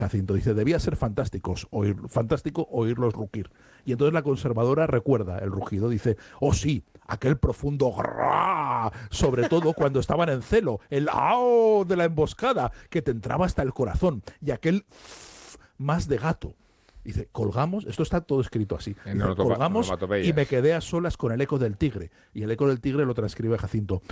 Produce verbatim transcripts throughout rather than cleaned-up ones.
Jacinto dice, debía ser fantásticos, oír, fantástico oírlos rugir. Y entonces la conservadora recuerda el rugido, dice, oh sí, aquel profundo grrrr, sobre todo cuando estaban en celo, el ao de la emboscada, que te entraba hasta el corazón, y aquel ff, más de gato. Dice, colgamos, esto está todo escrito así, dice, colgamos y me quedé a solas con el eco del tigre. Y el eco del tigre lo transcribe Jacinto,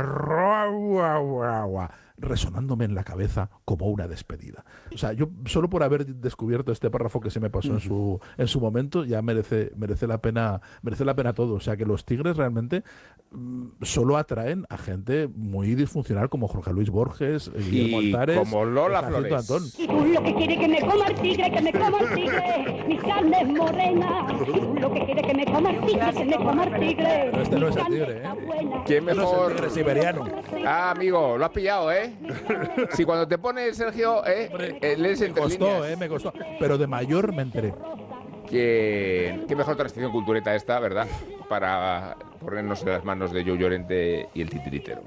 resonándome en la cabeza como una despedida. O sea, yo solo por haber descubierto este párrafo que se me pasó uh-huh. en su en su momento, ya merece merece la pena merece la pena todo. O sea, que los tigres realmente mmm, solo atraen a gente muy disfuncional como Jorge Luis Borges, Guillermo Altares, como Lola Flores. Antón. Lo que quiere que me coma el tigre, que me coma el tigre, mis carnes morenas. Lo que quiere que me coma el tigre, que me coma el tigre. Pero este no es el tigre, ¿eh? ¿Quién mejor? No es el tigre siberiano. Ah, amigo, lo has pillado, ¿eh? Si cuando te pone Sergio, ¿eh? Hombre, eh lees me entre costó, líneas. ¿eh? Me costó. Pero de mayor me enteré. Qué, qué mejor transición cultureta esta, ¿verdad? Para ponernos en las manos de Joe Llorente y el titiritero.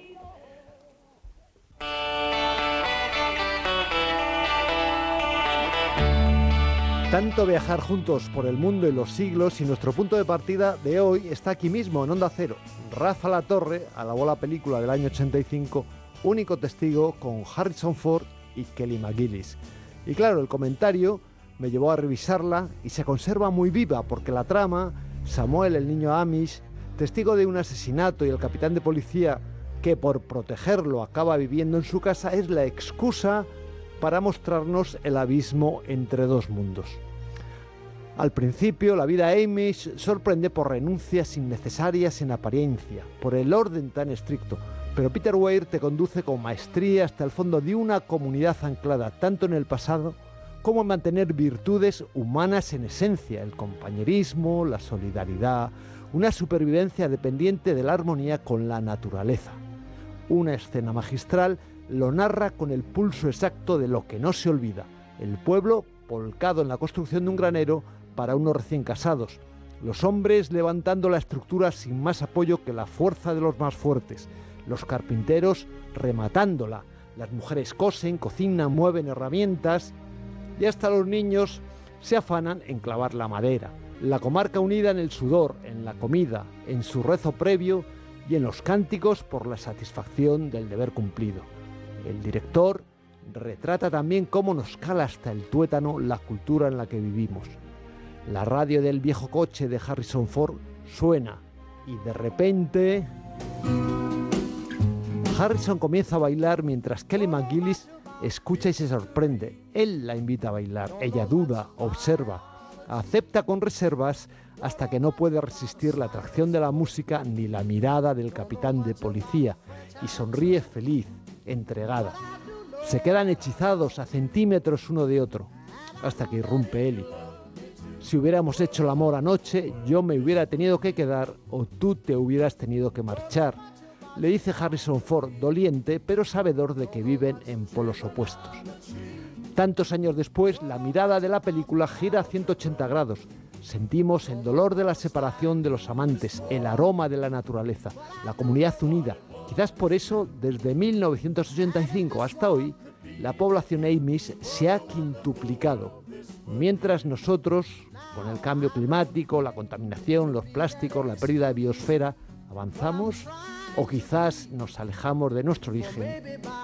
Tanto viajar juntos por el mundo y los siglos, y nuestro punto de partida de hoy está aquí mismo, en Onda Cero. Rafa Latorre alabó la película del año ochenta y cinco, Único testigo, con Harrison Ford y Kelly McGillis. Y claro, el comentario me llevó a revisarla y se conserva muy viva, porque la trama, Samuel, el niño Amish, testigo de un asesinato, y el capitán de policía que por protegerlo acaba viviendo en su casa, es la excusa para mostrarnos el abismo entre dos mundos. Al principio, la vida Amish sorprende por renuncias innecesarias en apariencia, por el orden tan estricto, pero Peter Weir te conduce con maestría hasta el fondo de una comunidad anclada tanto en el pasado como en mantener virtudes humanas en esencia, el compañerismo, la solidaridad, una supervivencia dependiente de la armonía con la naturaleza. Una escena magistral lo narra con el pulso exacto de lo que no se olvida, el pueblo volcado en la construcción de un granero para unos recién casados, los hombres levantando la estructura sin más apoyo que la fuerza de los más fuertes, los carpinteros rematándola, las mujeres cosen, cocinan, mueven herramientas, y hasta los niños se afanan en clavar la madera. La comarca unida en el sudor, en la comida, en su rezo previo y en los cánticos por la satisfacción del deber cumplido. El director retrata también cómo nos cala hasta el tuétano la cultura en la que vivimos. La radio del viejo coche de Harrison Ford suena y de repente Harrison comienza a bailar mientras Kelly McGillis escucha y se sorprende. Él la invita a bailar, ella duda, observa, acepta con reservas hasta que no puede resistir la atracción de la música ni la mirada del capitán de policía y sonríe feliz, entregada. Se quedan hechizados a centímetros uno de otro, hasta que irrumpe Ellie. Si hubiéramos hecho el amor anoche, yo me hubiera tenido que quedar o tú te hubieras tenido que marchar, le dice Harrison Ford, doliente, pero sabedor de que viven en polos opuestos. Tantos años después, la mirada de la película gira a ciento ochenta grados. Sentimos el dolor de la separación de los amantes, el aroma de la naturaleza, la comunidad unida. Quizás por eso, desde mil novecientos ochenta y cinco hasta hoy, la población Amish se ha quintuplicado. Mientras nosotros, con el cambio climático, la contaminación, los plásticos, la pérdida de biosfera, avanzamos o quizás nos alejamos de nuestro origen